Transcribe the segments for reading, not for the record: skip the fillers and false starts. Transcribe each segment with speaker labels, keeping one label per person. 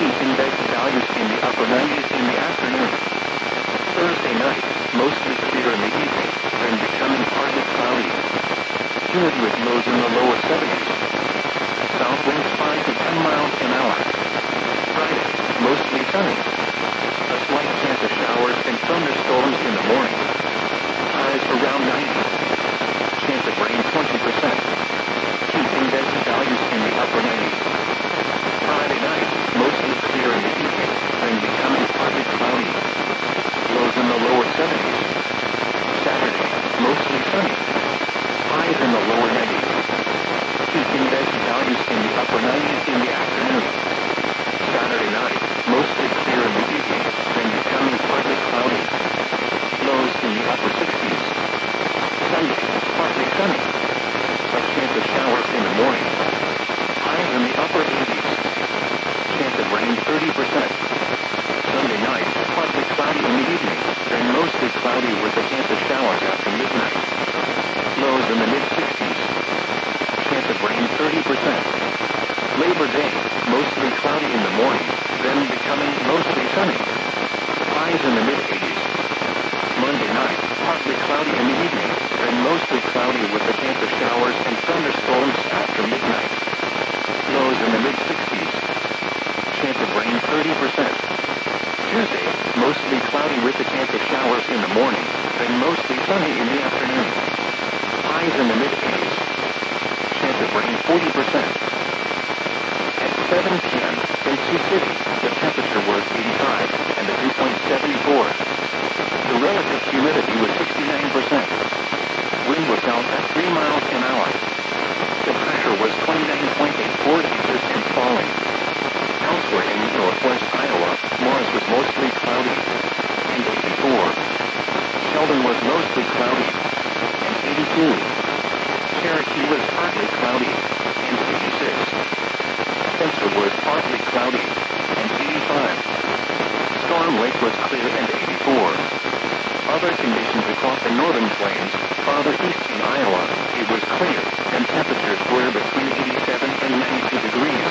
Speaker 1: Heat index values in the upper 90s in the afternoon. Thursday night, mostly clear in the evening, then becoming partly cloudy. Humidity with lows in the lower 70s. South winds 5 to 10 miles an hour. Friday, mostly sunny. A slight chance of showers and thunderstorms in the morning. Highs around 90. Chance of rain 20%. Heat index values in the upper 90s. Friday night, mostly clear in the evening, then becoming partly cloudy. Lows in the lower 70s. Saturday, mostly sunny. Highs in the lower 90s. Heat index values in the upper 90s in the afternoon. Saturday night, mostly clear in the evening, then becoming partly cloudy. Lows in the upper 60s. Sunday, partly sunny. A chance of showers in the morning. Highs in the upper 80s. Chance of rain 30%. Sunday night, partly cloudy in the evening, then mostly cloudy with a chance of showers after midnight. Lows in the mid-60s. Chance of rain 30%. Labor Day, mostly cloudy in the morning, then becoming mostly sunny. Highs in the mid-80s. Monday night, partly cloudy in the evening, then mostly cloudy with a chance of showers and thunderstorms after midnight. Lows in the mid-60s. Chance of rain 30%. Tuesday, mostly cloudy with a chance of showers in the morning, then mostly sunny in the afternoon. Highs in the mid-80s. Chance of rain 40%. At 7 p.m., in Sioux City, the temperature was 85, and the dew point 74. The relative humidity was 69%. Wind was south at 3 miles an hour. The pressure was 29.84 inches and falling. Elsewhere in northwest Iowa, Morris was mostly cloudy, and 84. Sheldon was mostly cloudy, and 82. Cherokee was partly cloudy, and 86. Spencer was partly cloudy, and 85. Storm Lake was clear and 84. Other conditions across the northern plains, farther east in Iowa, it was clear, and temperatures were between 87 and 92 degrees.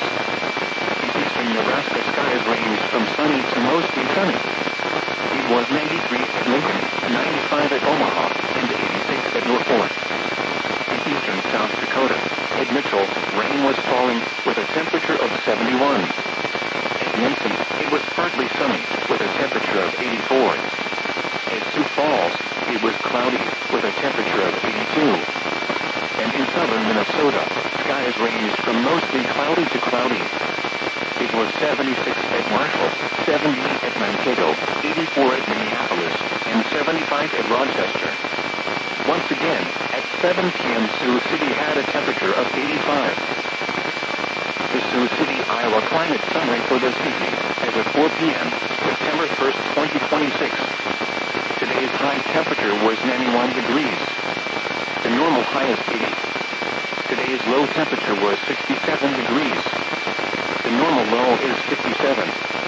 Speaker 1: In Nebraska, skies ranged from sunny to mostly sunny. It was 93 at Lincoln, 95 at Omaha, and 86 at Norfolk. In eastern South Dakota, at Mitchell, rain was falling with a temperature of 71. At Munson, it was partly sunny with a temperature of 84. At Sioux Falls, it was cloudy with a temperature of 82. And in southern Minnesota, skies ranged from mostly cloudy to cloudy. It was 76 at Marshall, 70 at Mankato, 84 at Minneapolis, and 75 at Rochester. Once again, at 7 p.m. Sioux City had a temperature of 85. The Sioux City, Iowa climate summary for this evening, as of 4 p.m., September 1st, 2026. Today's high temperature was 91 degrees. The normal high is 80. Today's low temperature was 67 degrees. The normal low is 57. 0.07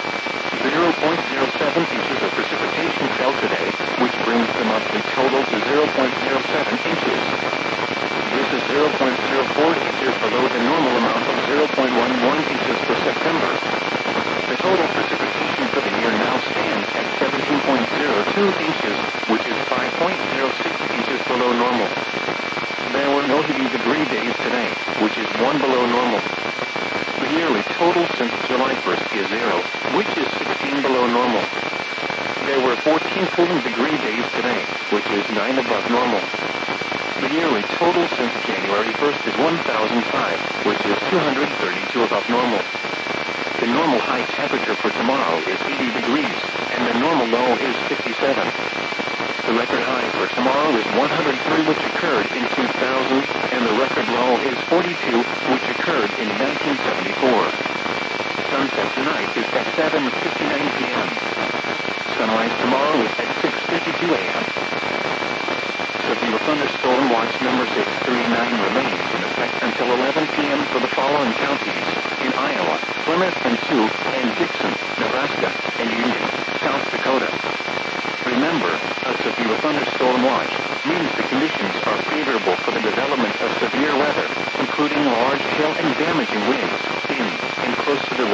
Speaker 1: inches of precipitation fell today, which brings the monthly total to 0.07 inches. This is 0.04 inches below the normal amount of 0.11 inches for September. The total precipitation for the year now stands at 17.02 inches, which is 5.06 inches below normal. There were no heating degree days today, which is 1 below normal. The yearly total since July 1st is 0, which is 16 below normal. There were 14 cooling degree days today, which is 9 above normal. The yearly total since January 1st is 1,005, which is 232 above normal. The normal high temperature for tomorrow is 80 degrees, and the normal low is 57. The record high for tomorrow is 103, which occurred in 2000, and the record low is 42, which occurred in 1974. Sunset tonight is at 7:59 p.m. Sunrise tomorrow is at 6:52 a.m. Severe thunderstorm watch number 639 remains in effect until 11 p.m. for the following counties: in Iowa, Plymouth and Sioux, and Dixon, Nebraska, and Union, South Dakota. Remember, a severe thunderstorm watch means the conditions are favorable for the development of severe weather, including large hail and damaging winds in and close to the